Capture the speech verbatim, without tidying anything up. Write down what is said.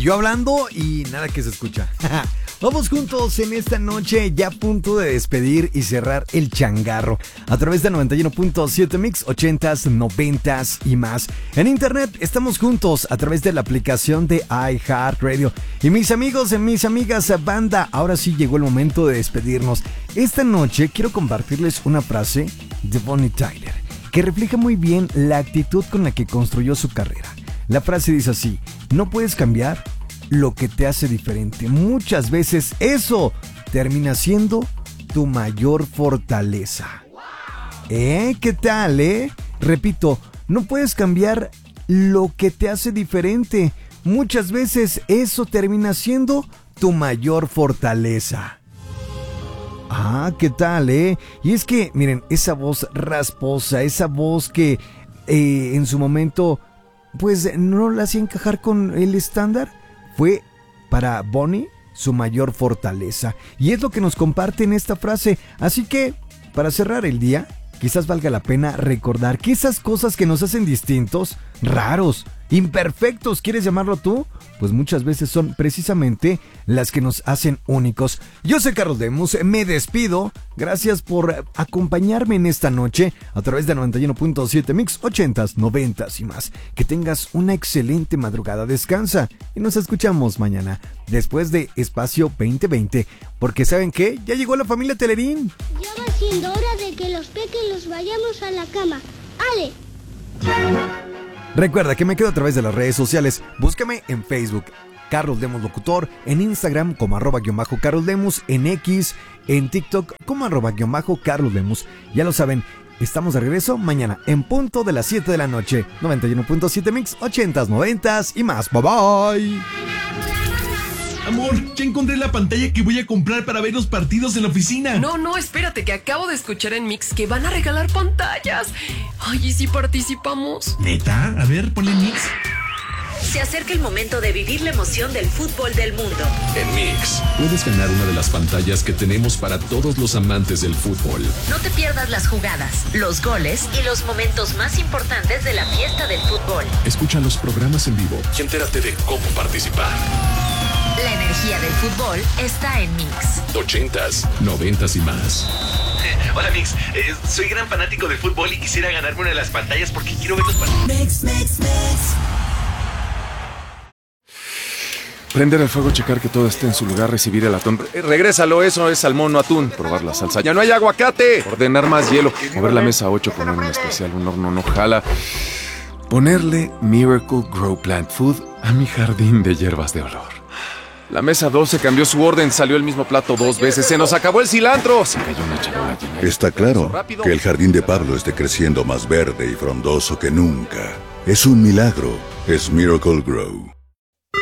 yo hablando y nada que se escucha. Vamos juntos en esta noche, ya a punto de despedir y cerrar el changarro a través de noventa y uno punto siete Mix, ochentas, noventas y más. En internet estamos juntos a través de la aplicación de iHeartRadio. Y mis amigos y mis amigas, banda, ahora sí llegó el momento de despedirnos. Esta noche quiero compartirles una frase de Bonnie Tyler que refleja muy bien la actitud con la que construyó su carrera. La frase dice así: no puedes cambiar lo que te hace diferente. Muchas veces eso termina siendo tu mayor fortaleza. ¿Eh? ¿Qué tal, eh? Repito, no puedes cambiar lo que te hace diferente. Muchas veces eso termina siendo tu mayor fortaleza. Ah, ¿qué tal, eh? Y es que, miren, esa voz rasposa, esa voz que eh, en su momento, pues, no la hacía encajar con el estándar, fue para Bonnie su mayor fortaleza. Y es lo que nos comparte en esta frase. Así que, para cerrar el día, quizás valga la pena recordar que esas cosas que nos hacen distintos, raros, imperfectos, ¿quieres llamarlo tú? Pues muchas veces son precisamente las que nos hacen únicos. Yo soy Carlos Lemus, me despido. Gracias por acompañarme en esta noche a través de noventa y uno punto siete Mix, ochentas, noventas y más. Que tengas una excelente madrugada, descansa y nos escuchamos mañana después de Espacio veinte veinte. Porque ¿saben qué? Ya llegó la familia Telerín. Ya va siendo hora de que los pequeños vayamos a la cama. ¡Ale! Recuerda que me quedo a través de las redes sociales. Búscame en Facebook, Carlos Lemus Locutor, en Instagram como arroba guión bajo Carlos Lemus, en X, en TikTok como arroba guión bajo Carlos Lemus. Ya lo saben, estamos de regreso mañana en punto de las siete de la noche. noventa y uno punto siete Mix, ochentas, noventas y más. Bye bye. Amor, ya encontré la pantalla que voy a comprar para ver los partidos en la oficina. No, no, espérate, que acabo de escuchar en Mix que van a regalar pantallas. Ay, ¿y si participamos? ¿Neta? A ver, ponle Mix. Se acerca el momento de vivir la emoción del fútbol del mundo. En Mix, puedes ganar una de las pantallas que tenemos para todos los amantes del fútbol. No te pierdas las jugadas, los goles y los momentos más importantes de la fiesta del fútbol. Escucha los programas en vivo y entérate de cómo participar. La energía del fútbol está en Mix. Ochentas, noventas y más. Hola, Mix. Eh, soy gran fanático del fútbol y quisiera ganarme una de las pantallas porque quiero ver los partidos. Mix, Mix, Mix. Prender el fuego, checar que todo esté en su lugar, recibir el atún. Eh, regrésalo, eso es salmón, no atún. Probar la salsa. ¡Ya no hay aguacate! Ordenar más hielo. Mover la mesa ocho, poner un especial, un horno no jala. Ponerle Miracle Grow Plant Food a mi jardín de hierbas de olor. La mesa doce cambió su orden, salió el mismo plato dos veces, se nos acabó el cilantro. Se cayó una charola llena. Está claro que el jardín de Pablo esté creciendo más verde y frondoso que nunca. Es un milagro, es Miracle Grow.